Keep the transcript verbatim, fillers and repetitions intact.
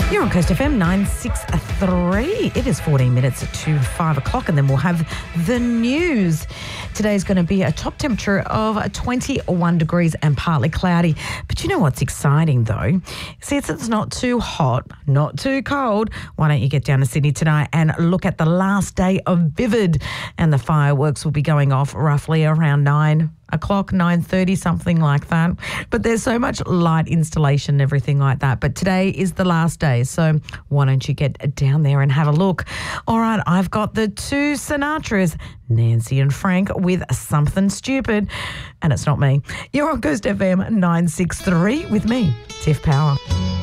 You're on Coast F M nine six three. It is fourteen minutes to five o'clock, and then we'll have the news. Today's going to be a top temperature of twenty-one degrees and partly cloudy. But you know what's exciting though? Since it's not too hot, not too cold, why don't you get down to Sydney tonight and look at the last day of Vivid? And the fireworks will be going off roughly around nine o'clock, nine thirty, something like that. But there's so much light installation and everything like that. But today is the last day, so why don't you get down there and have a look? All right, I've got the two Sinatras, Nancy and Frank, with Something Stupid. And it's not me. You're on Coast F M nine six three with me, Tiff Power.